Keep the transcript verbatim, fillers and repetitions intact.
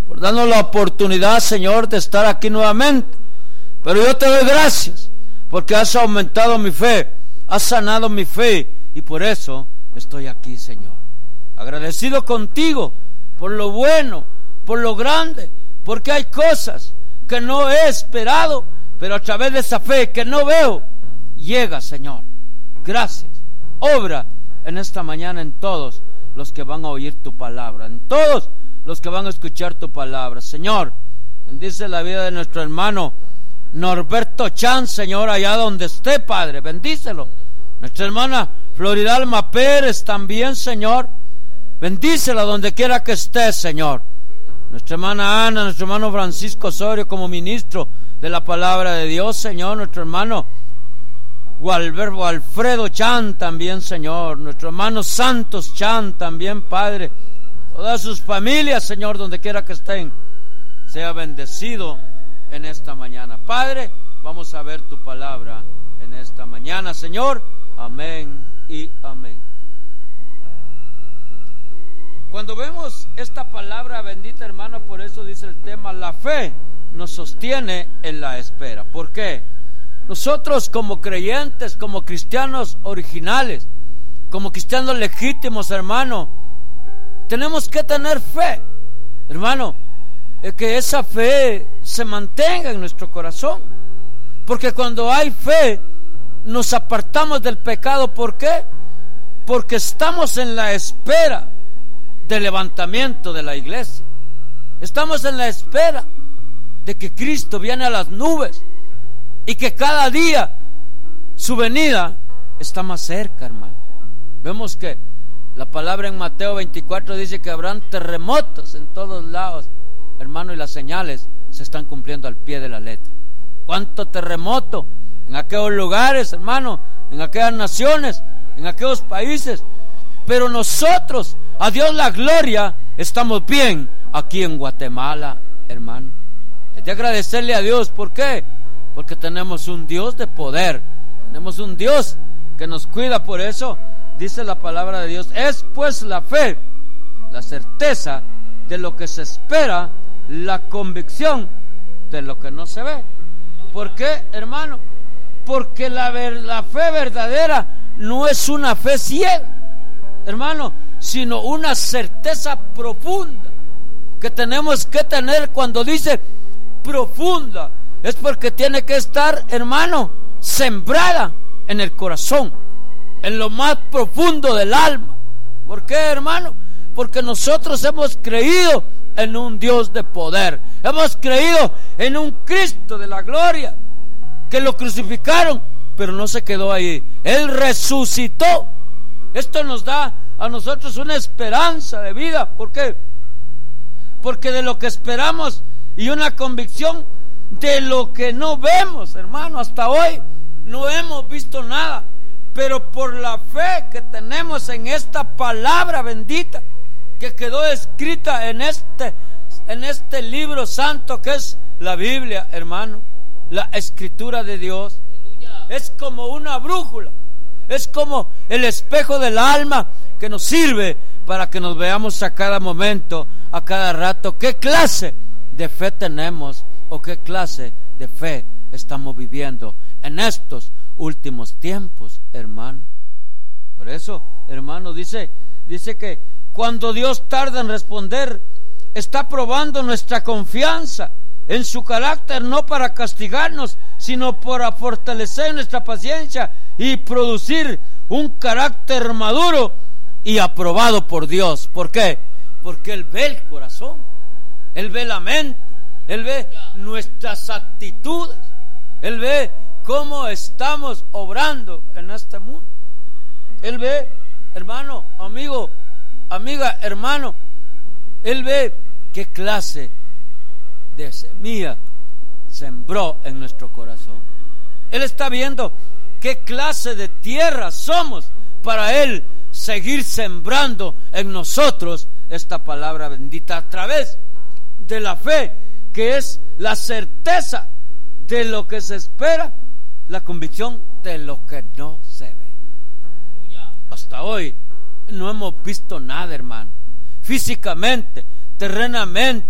por darnos la oportunidad, Señor, de estar aquí nuevamente. Pero yo te doy gracias porque has aumentado mi fe, has sanado mi fe, y por eso estoy aquí, Señor. Agradecido contigo por lo bueno, por lo grande, porque hay cosas que no he esperado, pero a través de esa fe que no veo, llega, Señor. Gracias. Obra en esta mañana en todos los que van a oír tu palabra, en todos los que van a escuchar tu palabra. Señor, bendice la vida de nuestro hermano Norberto Chan, Señor, allá donde esté, Padre, bendícelo. Nuestra hermana Floridalma Pérez también, Señor, bendícela donde quiera que esté, Señor. Nuestra hermana Ana, nuestro hermano Francisco Osorio como ministro de la palabra de Dios, Señor. Nuestro hermano Gualberto Alfredo Chan también, Señor. Nuestro hermano Santos Chan también, Padre. Todas sus familias, Señor, donde quiera que estén, sea bendecido en esta mañana. Padre, vamos a ver tu palabra en esta mañana, Señor. Amén y amén. Cuando vemos esta palabra bendita, hermano, por eso dice el tema, la fe nos sostiene en la espera. ¿Por qué? Nosotros como creyentes, como cristianos originales, como cristianos legítimos, hermano, tenemos que tener fe, hermano, que esa fe se mantenga en nuestro corazón, porque cuando hay fe nos apartamos del pecado. ¿Por qué? Porque estamos en la espera del levantamiento de la iglesia. Estamos en la espera de que Cristo viene a las nubes y que cada día su venida está más cerca, hermano. Vemos que la palabra en Mateo veinticuatro dice que habrán terremotos en todos lados, hermano, y las señales se están cumpliendo al pie de la letra. ¿Cuánto terremoto en aquellos lugares, hermano, en aquellas naciones, en aquellos países? Pero nosotros, a Dios la gloria, estamos bien aquí en Guatemala, hermano. Es de agradecerle a Dios. ¿Por qué? Porque tenemos un Dios de poder, tenemos un Dios que nos cuida. Por eso dice la palabra de Dios, es pues la fe, la certeza de lo que se espera, la convicción de lo que no se ve. ¿Por qué, hermano? Porque la, ver, la fe verdadera no es una fe ciega, hermano, sino una certeza profunda que tenemos que tener. Cuando dice profunda, es porque tiene que estar, hermano, sembrada en el corazón, en lo más profundo del alma. ¿Por qué, hermano? Porque nosotros hemos creído en un Dios de poder, hemos creído en un Cristo de la gloria, que lo crucificaron, pero no se quedó ahí, Él resucitó. Esto nos da a nosotros una esperanza de vida. ¿Por qué? Porque de lo que esperamos, y una convicción de lo que no vemos, hermano. Hasta hoy no hemos visto nada, pero por la fe que tenemos en esta palabra bendita que quedó escrita en este, en este libro santo que es la Biblia, hermano, la escritura de Dios, es como una brújula, es como el espejo del alma que nos sirve para que nos veamos a cada momento, a cada rato, qué clase de fe tenemos o qué clase de fe estamos viviendo en estos últimos tiempos, hermano. Por eso, hermano, dice, dice que cuando Dios tarda en responder, está probando nuestra confianza en su carácter, no para castigarnos, sino para fortalecer nuestra paciencia y producir un carácter maduro y aprobado por Dios. ¿Por qué? Porque Él ve el corazón, Él ve la mente, Él ve nuestras actitudes, Él ve cómo estamos obrando en este mundo. Él ve, hermano, amigo, amiga, hermano, Él ve qué clase de semilla sembró en nuestro corazón. Él está viendo qué clase de tierra somos para Él seguir sembrando en nosotros esta palabra bendita a través de la fe, que es la certeza de lo que se espera, la convicción de lo que no se ve. Hasta hoy no hemos visto nada, hermano, físicamente, terrenamente.